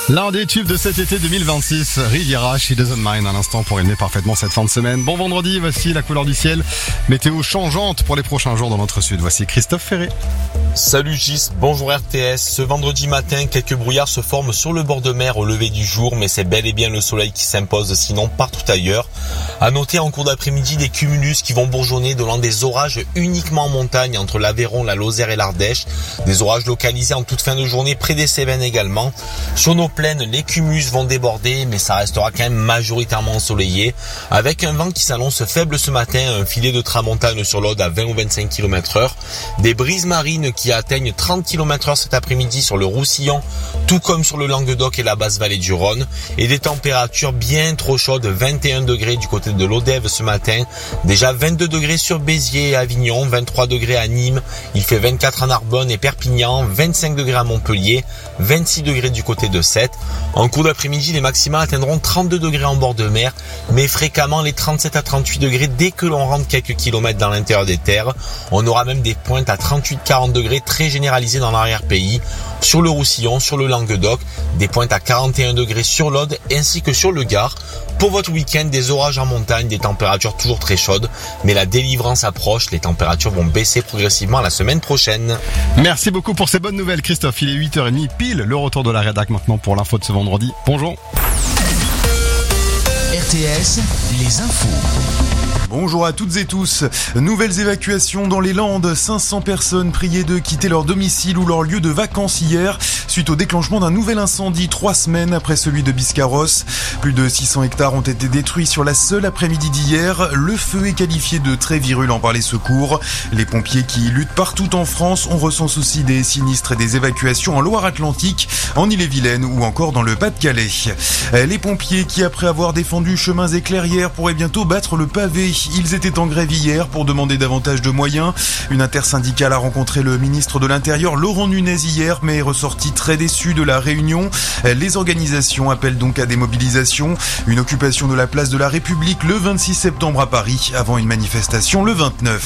L'un des tubes de cet été 2026, Riviera, She Doesn't Mind, à l'instant pour aimer parfaitement cette fin de semaine. Bon vendredi, voici la couleur du ciel. Météo changeante pour les prochains jours dans notre sud. Voici Christophe Ferré. Salut Gis, bonjour RTS. Ce vendredi matin, quelques brouillards se forment sur le bord de mer au lever du jour, mais c'est bel et bien le soleil qui s'impose, sinon partout ailleurs. À noter en cours d'après-midi des cumulus qui vont bourgeonner, donnant des orages uniquement en montagne entre l'Aveyron, la Lozère et l'Ardèche. Des orages localisés en toute fin de journée près des Cévennes également. Sur nos plaines, les cumulus vont déborder, mais ça restera quand même majoritairement ensoleillé. Avec un vent qui s'annonce faible ce matin, un filet de tramontane sur l'Aude à 20 ou 25 km/h. Des brises marines qui atteignent 30 km/h cet après-midi sur le Roussillon, tout comme sur le Languedoc et la basse vallée du Rhône. Et des températures bien trop chaudes, 21 degrés du côté de l'Odève ce matin. Déjà 22 degrés sur Béziers et Avignon, 23 degrés à Nîmes. Il fait 24 à Narbonne et Perpignan, 25 degrés à Montpellier, 26 degrés du côté de Sète. En cours d'après-midi, les maxima atteindront 32 degrés en bord de mer, mais fréquemment les 37 à 38 degrés dès que l'on rentre quelques kilomètres dans l'intérieur des terres. On aura même des pointes à 38-40 degrés très généralisées dans l'arrière-pays, sur le Roussillon, sur le Languedoc, des pointes à 41 degrés sur l'Aude ainsi que sur le Gard. Pour votre week-end, des orages en montagne, des températures toujours très chaudes, mais la délivrance approche, les températures vont baisser progressivement la semaine prochaine. Merci beaucoup pour ces bonnes nouvelles Christophe, il est 8h30 pile, le retour de la rédac maintenant pour l'info de ce vendredi. Bonjour. RTS, les infos. Bonjour à toutes et tous. Nouvelles évacuations dans les Landes. 500 personnes priées de quitter leur domicile ou leur lieu de vacances hier, suite au déclenchement d'un nouvel incendie 3 semaines après celui de Biscarrosse. Plus de 600 hectares ont été détruits sur la seule après-midi d'hier. Le feu est qualifié de très virulent par les secours. Les pompiers qui luttent partout en France, on recense aussi des sinistres et des évacuations en Loire-Atlantique, en Ille-et-Vilaine ou encore dans le Pas-de-Calais. Les pompiers qui, après avoir défendu chemins et clairières, pourraient bientôt battre le pavé. Ils étaient en grève hier pour demander davantage de moyens. Une intersyndicale a rencontré le ministre de l'Intérieur Laurent Nunez hier, mais est ressorti très déçu de la réunion. Les organisations appellent donc à des mobilisations. Une occupation de la place de la République le 26 septembre à Paris, avant une manifestation le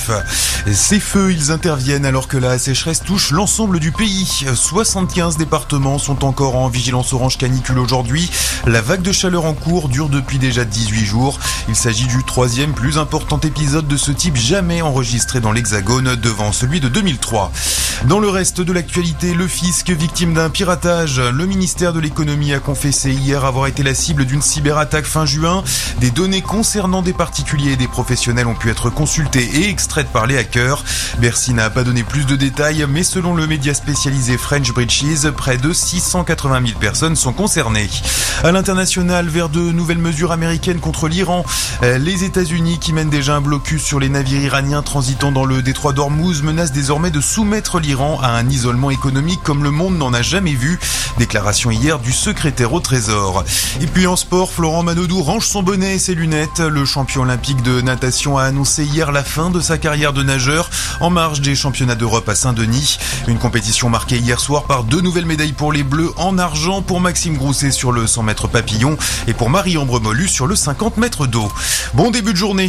29. Ces feux, ils interviennent alors que la sécheresse touche l'ensemble du pays. 75 départements sont encore en vigilance orange canicule aujourd'hui. La vague de chaleur en cours dure depuis déjà 18 jours. Il s'agit du 3e plus important épisode de ce type jamais enregistré dans l'Hexagone, devant celui de 2003. Dans le reste de l'actualité, le fisc victime d'un piratage. Le ministère de l'économie a confessé hier avoir été la cible d'une cyberattaque fin juin. Des données concernant des particuliers et des professionnels ont pu être consultées et extraites par les hackers. Bercy n'a pas donné plus de détails, mais selon le média spécialisé French Breaches, près de 680 000 personnes sont concernées. À l'international, vers de nouvelles mesures américaines contre l'Iran, les États-Unis qui mènent déjà un blocus sur les navires iraniens transitant dans le détroit d'Ormuz menacent désormais de soumettre l'Iran à un isolement économique comme le monde n'en a jamais vu. Déclaration hier du secrétaire au Trésor. Et puis en sport, Florent Manodou range son bonnet et ses lunettes. Le champion olympique de natation a annoncé hier la fin de sa carrière de nageur en marge des championnats d'Europe à Saint-Denis. Une compétition marquée hier soir par 2 nouvelles médailles pour les Bleus, en argent pour Maxime Grousset sur le 100 mètres papillon et pour Marie-Ambre Molu sur le 50 mètres d'eau. Bon début de journée.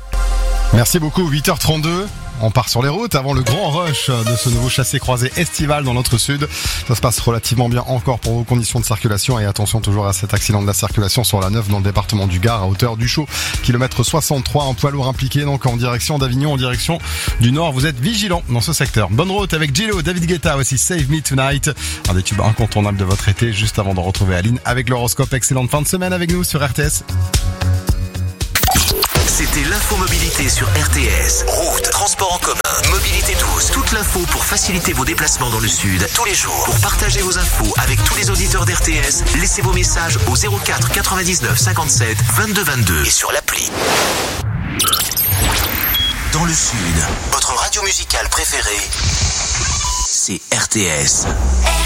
Merci beaucoup, 8h32. On part sur les routes avant le grand rush de ce nouveau chassé-croisé estival dans notre sud. Ça se passe relativement bien encore pour vos conditions de circulation et attention toujours à cet accident de la circulation sur la 9 dans le département du Gard à hauteur du Chaux. Kilomètre 63, un poids lourd impliqué donc en direction d'Avignon, en direction du nord. Vous êtes vigilants dans ce secteur. Bonne route avec Gillo, David Guetta aussi, Save Me Tonight. Un des tubes incontournables de votre été juste avant de retrouver Aline avec l'horoscope. Excellente fin de semaine avec nous sur RTS. C'était l'infomobilité sur RTS. Route, transport en commun, mobilité douce. Toute l'info pour faciliter vos déplacements dans le sud tous les jours. Pour partager vos infos avec tous les auditeurs d'RTS, laissez vos messages au 04 99 57 22 22 et sur l'appli. Dans le sud, votre radio musicale préférée, c'est RTS.